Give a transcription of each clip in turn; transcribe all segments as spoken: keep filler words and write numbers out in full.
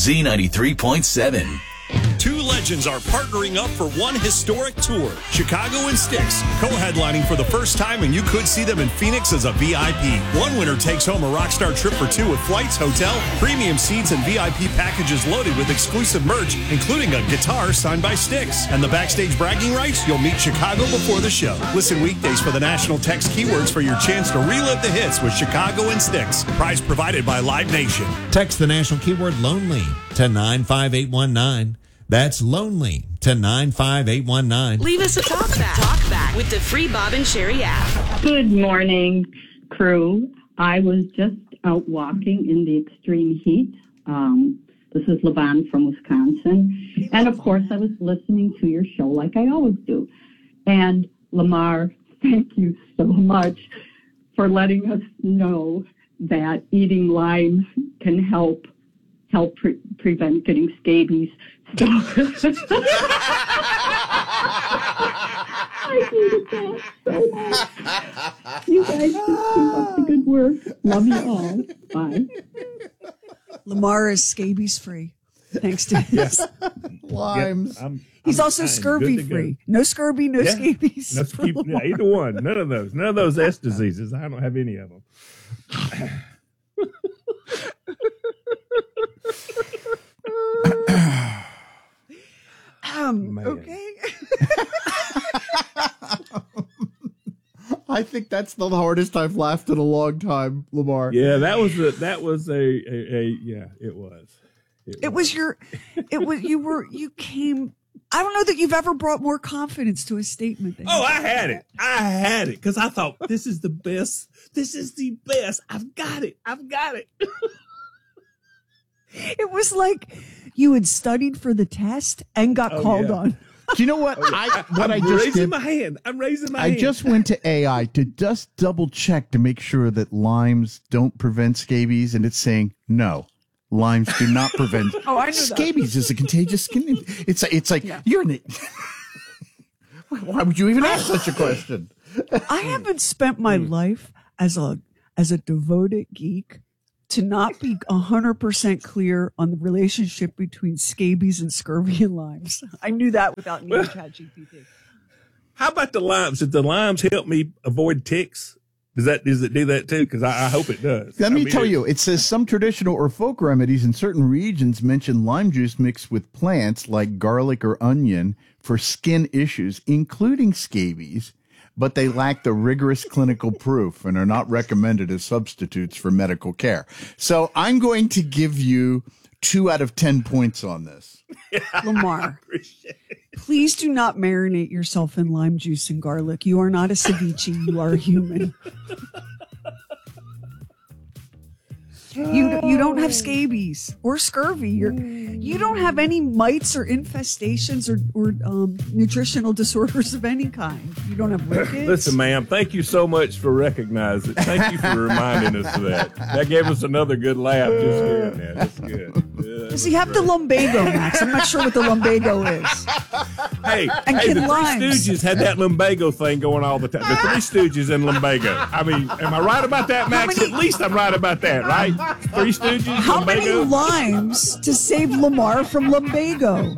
Z ninety-three point seven. Two legends are partnering up for one historic tour. Chicago and Styx, co-headlining for the first time, and you could see them in Phoenix as a V I P. One winner takes home a Rockstar trip for two with flights, hotel, premium seats, and V I P packages loaded with exclusive merch, including a guitar signed by Styx. And the backstage bragging rights, you'll meet Chicago before the show. Listen weekdays for the national text keywords for your chance to relive the hits with Chicago and Styx. Prize provided by Live Nation. Text the national keyword lonely to nine five eight one nine. That's lonely to nine five eight one nine. Leave us a talk back. Talk back with the free Bob and Sherry app. Good morning, crew. I was just out walking in the extreme heat. Um, this is Levon from Wisconsin. And, of course, I was listening to your show like I always do. And, Lamar, thank you so much for letting us know that eating limes can help help pre- prevent getting scabies. So I needed that so much. You guys just keep up the good work. Love you all. Bye. Lamar is scabies free, thanks to his limes. Yep, I'm, He's I'm also fine. scurvy free. No scurvy, no yeah. scabies. Let's keep, yeah, either one. None of those. None of those S diseases. I don't have any of them. um, Man. okay. I think that's the hardest I've laughed in a long time, Lamar. Yeah, that was a, that was a, a, a yeah, it was. It, it was. was your, it was, you were, you came, I don't know that you've ever brought more confidence to a statement. Than Oh, I had it. I had it because I thought this is the best. This is the best. I've got it. I've got it. It was like you had studied for the test and got Oh, called yeah. on. Do you know what? Oh, yeah. I what I'm I just raising did. my hand. I'm raising my I hand. just went to A I to just double check to make sure that limes don't prevent scabies, and it's saying no. Limes do not prevent. Oh, I knew that. Scabies is a contagious skin. It's it's like Yeah. you're in it. Why would you even ask such a question? I haven't spent my life as a as a devoted geek to not be one hundred percent clear on the relationship between scabies and scurvy and limes. I knew that without needing ChatGPT. How about the limes? Did the limes help me avoid ticks? Does that does it do that too? Because I, I hope it does. Let I me mean, tell it- you, it says some traditional or folk remedies in certain regions mention lime juice mixed with plants like garlic or onion for skin issues, including scabies, but they lack the rigorous clinical proof and are not recommended as substitutes for medical care. So I'm going to give you two out of ten points on this. Lamar, please do not marinate yourself in lime juice and garlic. You are not a ceviche. You are a human. You you don't have scabies or scurvy. You're, you don't have any mites or infestations or, or um, nutritional disorders of any kind. You don't have rickets. Listen, ma'am, thank you so much for recognizing it. Thank you for reminding us of that. That gave us another good laugh. Just good, man. That's good. Yeah, Does he have the lumbago, Max? I'm not sure what the lumbago is. Hey, And hey, Kid the Three Limes. Stooges had that lumbago thing going all the time. The Three Stooges and lumbago. I mean, am I right about that, Max? many- At least I'm right about that, right? Three Stooges, How many lumbago. limes to save Lamar from lumbago?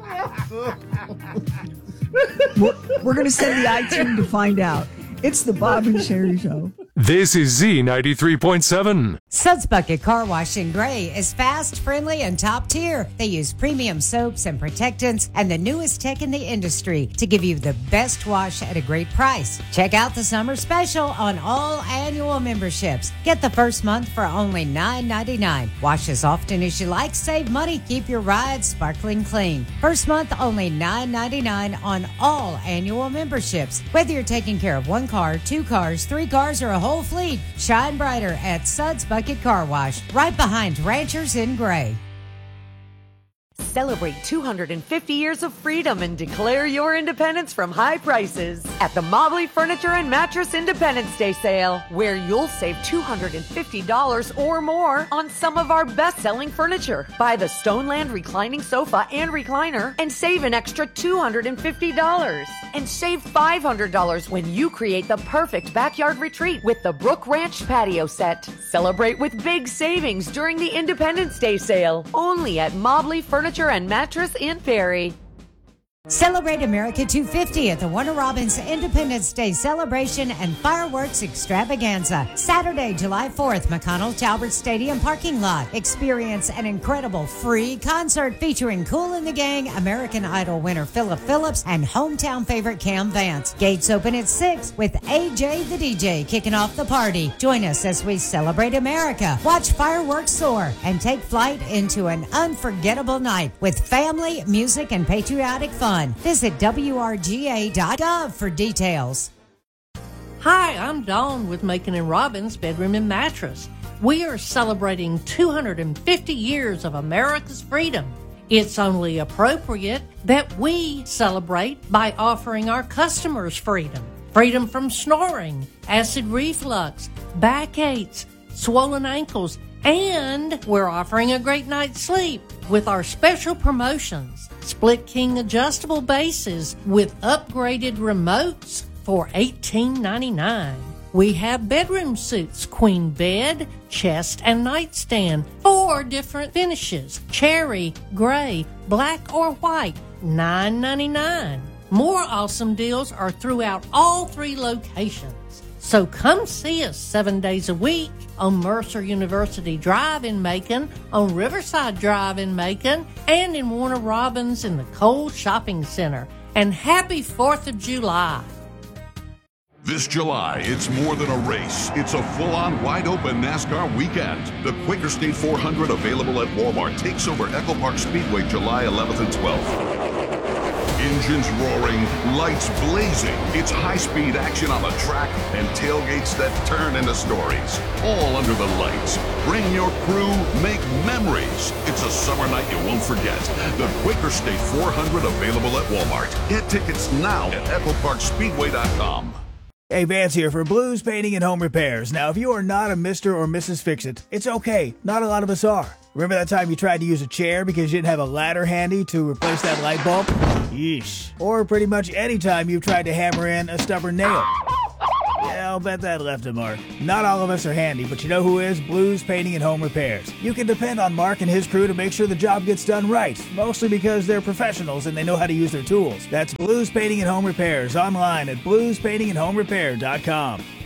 We're, we're going to send the I team to find out. It's the Bob and Sherry Show. This is Z ninety-three point seven. Suds Bucket Car Wash in Gray is fast, friendly, and top tier. They use premium soaps and protectants and the newest tech in the industry to give you the best wash at a great price. Check out the summer special on all annual memberships. Get the first month for only nine ninety-nine. Wash as often as you like, save money, keep your ride sparkling clean. First month only nine ninety-nine on all annual memberships. Whether you're taking care of one car, two cars, three cars, or a whole fleet, shine brighter at Suds Bucket Car Wash, right behind Ranchers in Gray. Celebrate two hundred fifty years of freedom and declare your independence from high prices at the Mobley Furniture and Mattress Independence Day sale, where you'll save two hundred fifty dollars or more on some of our best-selling furniture. Buy the Stoneland reclining sofa and recliner and save an extra two hundred fifty dollars. And save five hundred dollars when you create the perfect backyard retreat with the Brook Ranch patio set. Celebrate with big savings during the Independence Day sale, only at Mobley Furniture and Mattress in Perry. Celebrate America two fifty at the Warner Robins Independence Day Celebration and Fireworks Extravaganza. Saturday, July fourth, McConnell Talbert Stadium parking lot. Experience an incredible free concert featuring Kool and the Gang, American Idol winner Philip Phillips, and hometown favorite Cam Vance. Gates open at six with A J the D J kicking off the party. Join us as we celebrate America, watch fireworks soar, and take flight into an unforgettable night with family, music, and patriotic fun. Visit W R G A dot gov for details. Hi, I'm Dawn with Macon and Robbins Bedroom and Mattress. We are celebrating two hundred fifty years of America's freedom. It's only appropriate that we celebrate by offering our customers freedom. Freedom from snoring, acid reflux, backaches, swollen ankles, and we're offering a great night's sleep with our special promotions. Split King adjustable bases with upgraded remotes for eighteen ninety-nine. We have bedroom suits, queen bed, chest, and nightstand, four different finishes, cherry, gray, black, or white, nine ninety-nine. More awesome deals are throughout all three locations. So come see us seven days a week on Mercer University Drive in Macon, on Riverside Drive in Macon, and in Warner Robins in the Cole Shopping Center. And happy fourth of July. This July, it's more than a race. It's a full-on, wide-open NASCAR weekend. The Quaker State four hundred, available at Walmart, takes over Echo Park Speedway July eleventh and twelfth. Engines roaring, lights blazing. It's high-speed action on the track and tailgates that turn into stories. All under the lights. Bring your crew, make memories. It's a summer night you won't forget. The Quaker State four hundred, available at Walmart. Get tickets now at echo park speedway dot com. Hey, Vance here for Blues Painting and Home Repairs. Now, if you are not a Mister or Missus Fix-It, it's okay. Not a lot of us are. Remember that time you tried to use a chair because you didn't have a ladder handy to replace that light bulb? Yeesh. Or pretty much any time you've tried to hammer in a stubborn nail. Yeah, I'll bet that left a mark. Not all of us are handy, but you know who is? Blues Painting and Home Repairs. You can depend on Mark and his crew to make sure the job gets done right, mostly because they're professionals and they know how to use their tools. That's Blues Painting and Home Repairs, online at blues painting and home repair dot com.